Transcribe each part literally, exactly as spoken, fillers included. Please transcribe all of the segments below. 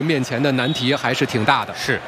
面前的难题还是挺大的。 是。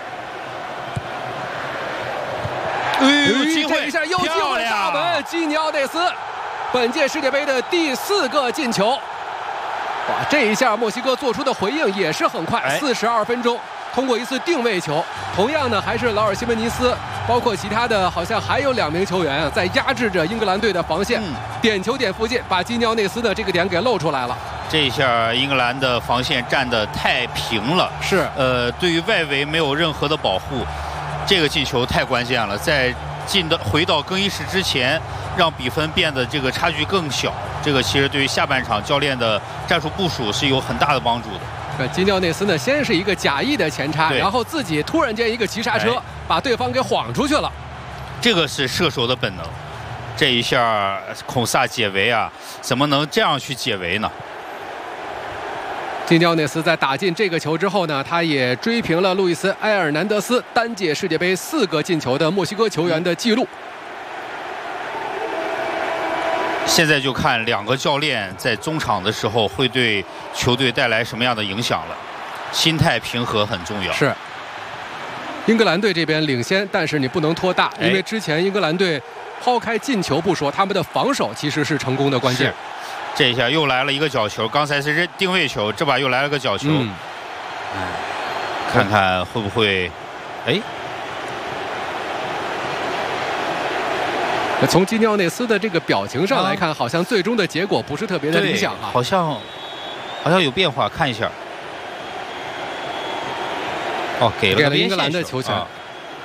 哎呦，机会！ 这一下又机会大门，基尼奥内斯，本届世界杯的第四个进球。哇，这一下墨西哥做出的回应也是很快，四十二分钟。 通过一次定位球，同样呢还是劳尔·西门尼斯，包括其他的，好像还有两名球员啊，在压制着英格兰队的防线。嗯、点球点附近，把基尼奥内斯的这个点给露出来了。 这一下英格兰的防线站得太平了， 是呃，对于外围没有任何的保护，这个进球太关键了，在进的回到更衣室之前，让比分变得这个差距更小。这个其实对于下半场教练的战术部署是有很大的帮助的。 呃，基尼奥内斯呢，先是一个假意的前插，然后自己突然间一个急刹车，哎、把对方给晃出去了。 这个是射手的本能。这一下孔萨解围啊，怎么能这样去解围呢？ 基尼奥内斯在打进这个球之后呢，他也追平了路易斯·埃尔南德斯单届世界杯四个进球的墨西哥球员的记录。 现在就看两个教练在中场的时候会对球队带来什么样的影响了。心态平和很重要。 是。英格兰队这边领先，但是你不能拖大，因为之前英格兰队抛开进球不说，他们的防守其实是成功的关键。 这一下又来了一个角球，刚才是定位球，这把又来了个角球。嗯。看看会不会，哎。 从基尼奥内斯的这个表情上来看，啊、好像最终的结果不是特别的理想啊。 好像，好像有变化，看一下。哦，给了给了英格兰的球权。啊、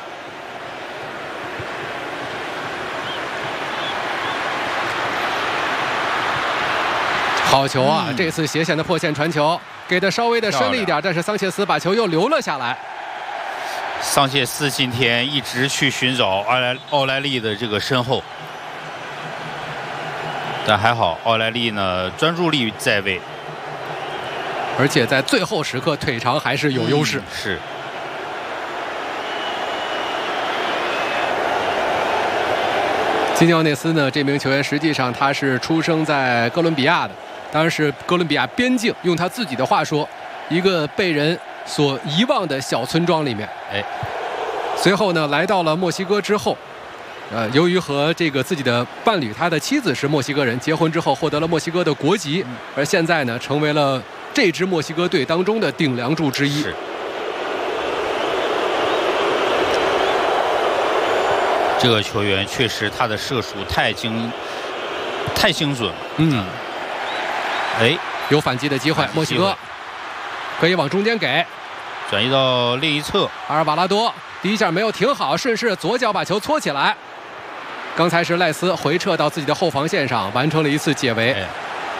好球啊！嗯、这次斜线的破线传球，给的稍微的深了一点，但是桑切斯把球又留了下来。 桑切斯今天一直去寻找奥莱奥莱利的这个身后，但还好奥莱利呢专注力在位， 而且在最后时刻腿长还是有优势。 嗯、是。 基尼奥内斯呢，这名球员实际上他是出生在哥伦比亚的，当然是哥伦比亚边境，用他自己的话说，一个被人 所遗忘的小村庄里面， 哎， 随后呢，来到了墨西哥之后，呃，由于和这个自己的伴侣，他的妻子是墨西哥人，结婚之后获得了墨西哥的国籍，嗯、而现在呢，成为了这支墨西哥队当中的顶梁柱之一。 是。这个球员确实他的射术太精，太精准了。 嗯。 哎， 有反击的机会，墨西哥 可以往中间给， 转移到另一侧。 阿尔瓦拉多第一下没有停好，顺势左脚把球搓起来。刚才是赖斯回撤到自己的后防线上，完成了一次解围。哎、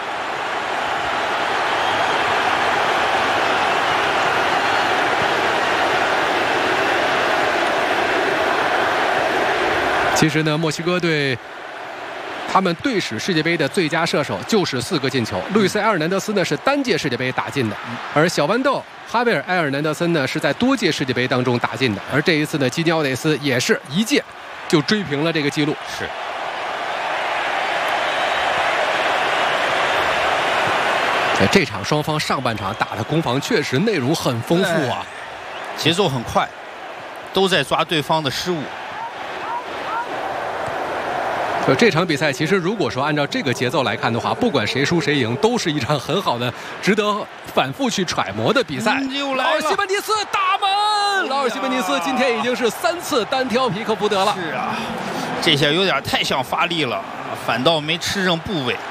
其实呢，墨西哥队 他们队史世界杯的最佳射手就是四个进球。路易斯·埃尔南德斯呢是单届世界杯打进的，而小豌豆哈维尔·埃尔南德森呢是在多届世界杯当中打进的。而这一次呢，基尼奥内斯也是一届就追平了这个记录。 是。 在这场双方上半场打的攻防确实内容很丰富啊， 节奏很快，都在抓对方的失误。 这场比赛其实，如果说按照这个节奏来看的话，不管谁输谁赢，都是一场很好的、值得反复去揣摩的比赛。 嗯、 劳尔·西门尼斯大门，劳尔·西门尼斯今天已经是三次单挑皮克福德了。 是啊，这下有点太想发力了，反倒没吃正部位。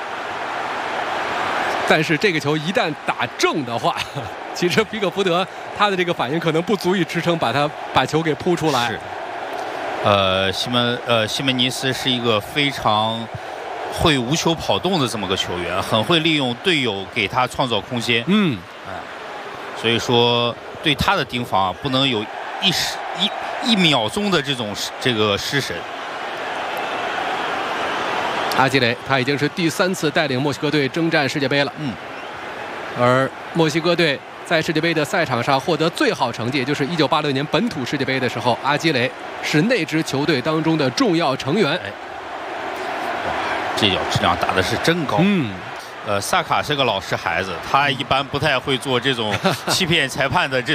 但是这个球一旦打正的话，其实皮克福德他的这个反应可能不足以支撑把他把球给扑出来。 是。 呃，西门呃西门尼斯是一个非常会无球跑动的这么个球员，很会利用队友给他创造空间。 嗯， 哎、呃，所以说对他的盯防啊，不能有一时一一秒钟的这种这个失神。 阿基雷他已经是第三次带领墨西哥队征战世界杯了。 嗯， 而墨西哥队 在世界杯的赛场上获得最好成绩，也就是一九八六年本土世界杯的时候，阿基雷是那支球队当中的重要成员。哎， 哇，这脚质量打的是真高。 嗯， 呃，萨卡是个老实孩子，他一般不太会做这种欺骗裁判的这